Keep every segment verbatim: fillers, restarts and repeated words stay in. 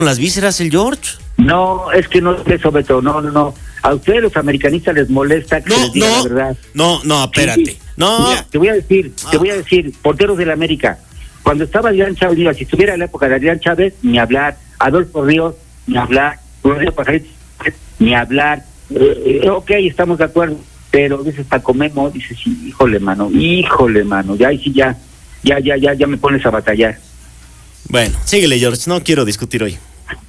las vísceras el George? No, es que no es eso, Beto, no, no, no. A ustedes los americanistas les molesta que No, les diga no, la verdad. no, no, espérate. Sí, sí. No. Mira, te voy a decir, te voy a decir, porteros de la América. Cuando estaba Adrián Chávez, digo, si estuviera en la época de Adrián Chávez, ni hablar. Adolfo Ríos, ni hablar. Rodrigo Pajarito, ni hablar. Eh, eh, ok, estamos de acuerdo. Pero dices Paco Memo, dices, sí, híjole, mano, híjole, mano, ya, ahí sí, ya, ya, ya, ya, ya me pones a batallar. Bueno, síguele, George, no quiero discutir hoy.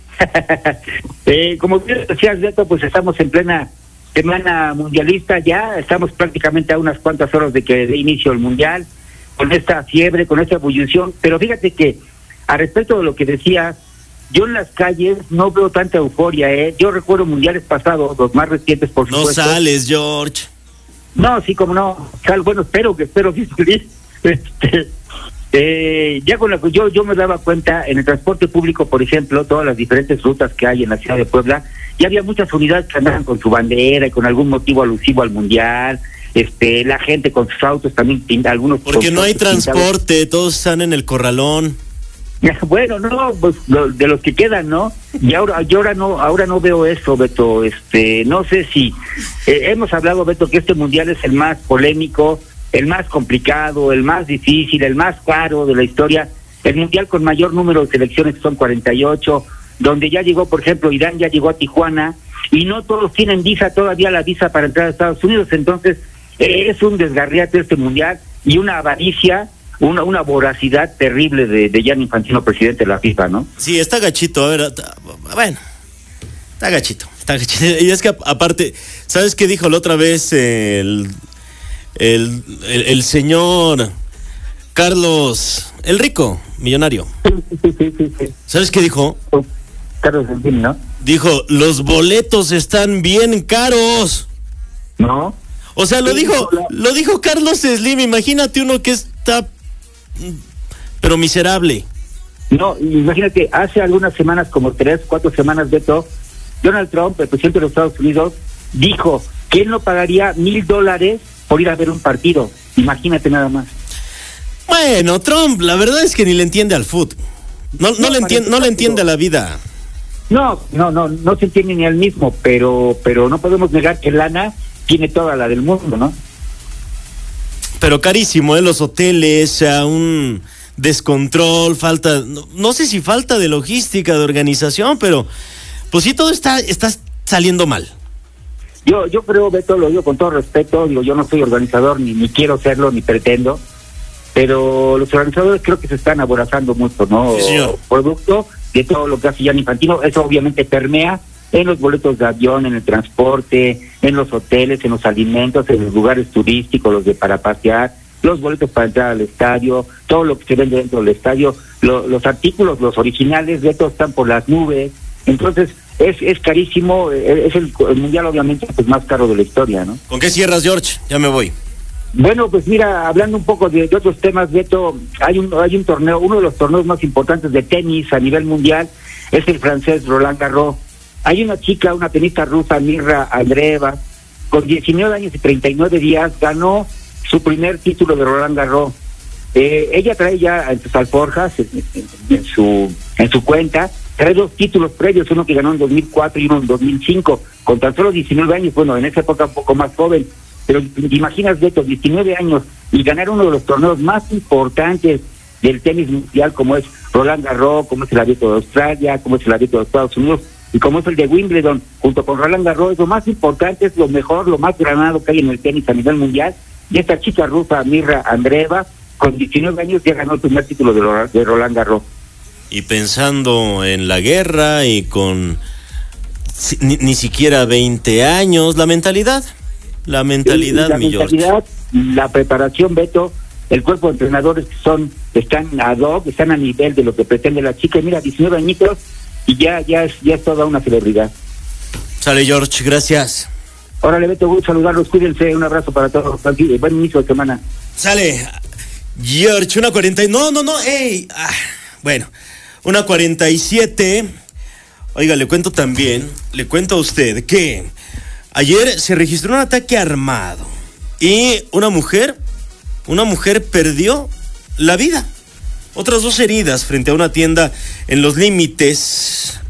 eh, como bien decías, Beto, pues estamos en plena semana mundialista ya, estamos prácticamente a unas cuantas horas de que dé inicio el mundial, con esta fiebre, con esta ebullición, pero fíjate que, a respecto de lo que decías, yo en las calles no veo tanta euforia, ¿eh? Yo recuerdo mundiales pasados, los más recientes, por No supuesto. sales, George. No, sí, como no. Sal, bueno, espero que espero que salir. Este, eh, ya con la yo yo me daba cuenta en el transporte público, por ejemplo, todas las diferentes rutas que hay en la ciudad de Puebla, ya había muchas unidades que andaban con su bandera y con algún motivo alusivo al mundial. Este, la gente con sus autos también, algunos. Porque no hay pintados. transporte, todos están en el corralón. Bueno, no, pues lo, de los que quedan, ¿no? Y ahora, yo ahora no, ahora no veo eso, Beto. Este, no sé si eh, hemos hablado, Beto, que este mundial es el más polémico, el más complicado, el más difícil, el más caro de la historia. El mundial con mayor número de selecciones, que son cuarenta y ocho, donde ya llegó, por ejemplo, Irán ya llegó a Tijuana y no todos tienen visa, todavía la visa para entrar a Estados Unidos. Entonces eh, es un desgarriate este mundial y una avaricia. Una, una voracidad terrible de, de Gianni Infantino, presidente de la FIFA, ¿no? Sí, está gachito, a ver, bueno, está gachito, está gachito. Y es que aparte, ¿sabes qué dijo la otra vez el, el, el, el señor Carlos, el rico, millonario? Sí, sí, sí, sí, sí. ¿Sabes qué dijo? Carlos Slim, ¿no? Dijo, los boletos están bien caros. ¿No? O sea, lo Sí, dijo, la... lo dijo Carlos Slim, imagínate uno que está... pero miserable. No, imagínate, hace algunas semanas, como tres, cuatro semanas, Beto, Donald Trump, el presidente de los Estados Unidos, dijo que él no pagaría mil dólares por ir a ver un partido. Imagínate nada más. Bueno, Trump, la verdad es que ni le entiende al fútbol. No, no, no le entiende, no le entiende a la vida. No, no, no, no se entiende ni al mismo, pero, pero no podemos negar que lana tiene toda la del mundo, ¿no? Pero carísimo, ¿eh? Los hoteles, a un descontrol, falta, no, no sé si falta de logística, de organización, pero pues sí, todo está, está saliendo mal. Yo yo creo, Beto, lo digo con todo respeto, digo, yo no soy organizador, ni, ni quiero serlo, ni pretendo, pero los organizadores creo que se están aborazando mucho, ¿no? Sí, señor. Producto de todo lo que hace Gianni Infantino, eso obviamente permea en los boletos de avión, en el transporte, en los hoteles, en los alimentos, en los lugares turísticos, los de para pasear, los boletos para entrar al estadio, todo lo que se vende dentro del estadio, lo, los artículos, los originales de estos están por las nubes. Entonces es es carísimo, es el, el mundial obviamente pues más caro de la historia, ¿no? ¿Con qué cierras, George? Ya me voy. Bueno, pues mira, hablando un poco de, de otros temas, Beto, hay un hay un torneo, uno de los torneos más importantes de tenis a nivel mundial es el francés Roland Garros. Hay una chica, una tenista rusa, Mirra Andreeva, con diecinueve años y treinta y nueve días, ganó su primer título de Roland Garros. Eh, ella trae ya en sus alforjas, en, en, en su en su cuenta, trae dos títulos previos, uno que ganó en dos mil cuatro y uno en dos mil cinco, con tan solo diecinueve años, bueno, en esa época un poco más joven, pero te imaginas, Beto, diecinueve años y ganar uno de los torneos más importantes del tenis mundial, como es Roland Garros, como es el Abierto de Australia, como es el Abierto de Estados Unidos, y como es el de Wimbledon, junto con Roland Garros, es lo más importante, es lo mejor, lo más granado que hay en el tenis a nivel mundial. Y esta chica rusa, Mirra Andreeva, con diecinueve años ya ganó el primer título de, de Roland Garros. Y pensando en la guerra y con ni, ni siquiera veinte años, la mentalidad, la mentalidad, la mi mentalidad, George. La preparación, Beto, el cuerpo de entrenadores que son, están ad hoc, están a nivel de lo que pretende la chica. Y mira, diecinueve añitos, y ya ya es ya es toda una celebridad. Sale, George, gracias. Órale, Beto, gusto saludarlos, cuídense, un abrazo para todos, buen inicio de semana. Sale, George, una cuarenta, no, no, no, ey, ah, bueno, una cuarenta y siete, oiga, le cuento también, le cuento a usted que ayer se registró un ataque armado y una mujer, una mujer perdió la vida. Otras dos heridas frente a una tienda en Los Límites